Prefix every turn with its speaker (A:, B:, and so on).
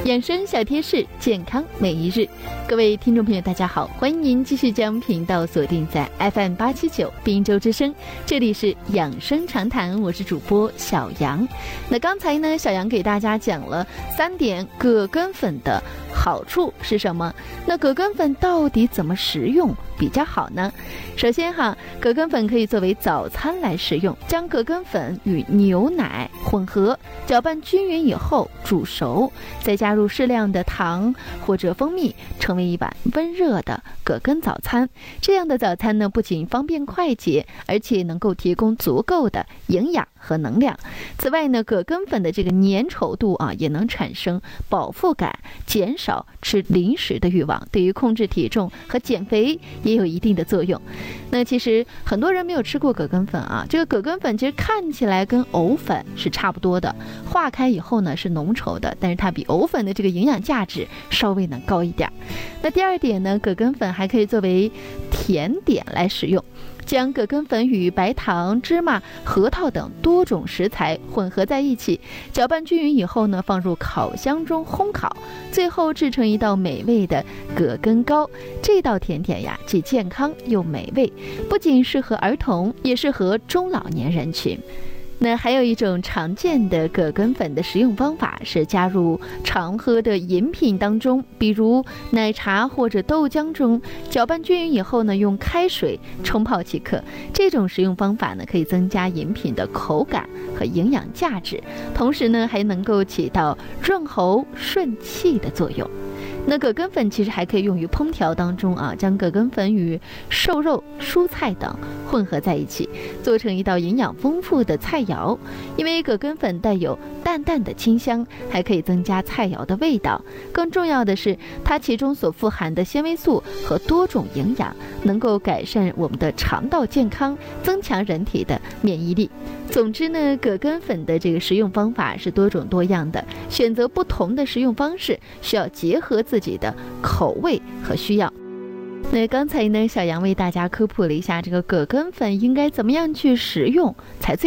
A: 养生小贴士，健康每一日。各位听众朋友大家好，欢迎您继续将频道锁定在 FM879 滨州之声，这里是养生常谈，我是主播小杨。那刚才呢，小杨给大家讲了3点葛根粉的好处是什么？那葛根粉到底怎么食用比较好呢？首先葛根粉可以作为早餐来食用，将葛根粉与牛奶混合，搅拌均匀以后煮熟，再加入适量的糖或者蜂蜜，成为一碗温热的葛根早餐。这样的早餐呢，不仅方便快捷，而且能够提供足够的营养和能量。此外呢，葛根粉的这个粘稠度也能产生饱腹感，减少吃零食的欲望，对于控制体重和减肥也有一定的作用。那其实很多人没有吃过葛根粉这个葛根粉其实看起来跟藕粉是差不多的，化开以后呢是浓稠的，但是它比藕粉的这个营养价值稍微呢高一点。那第二点呢，葛根粉还可以作为甜点来使用。将葛根粉与白糖、芝麻、核桃等多种食材混合在一起，搅拌均匀以后呢，放入烤箱中烘烤，最后制成一道美味的葛根糕。这道甜点既健康又美味，不仅适合儿童，也适合中老年人群。那还有一种常见的葛根粉的食用方法是加入常喝的饮品当中，比如奶茶或者豆浆中，搅拌均匀以后呢，用开水冲泡即可。这种食用方法呢，可以增加饮品的口感和营养价值，同时呢，还能够起到润喉顺气的作用。那葛根粉其实还可以用于烹调当中将葛根粉与瘦肉、蔬菜等混合在一起，做成一道营养丰富的菜肴。因为葛根粉带有淡淡的清香，还可以增加菜肴的味道。更重要的是，它其中所富含的纤维素和多种营养，能够改善我们的肠道健康，增强人体的免疫力。总之呢，葛根粉的这个食用方法是多种多样的，选择不同的食用方式，需要结合自己的口味和需要。那刚才呢，小杨为大家科普了一下这个葛根粉应该怎么样去食用才最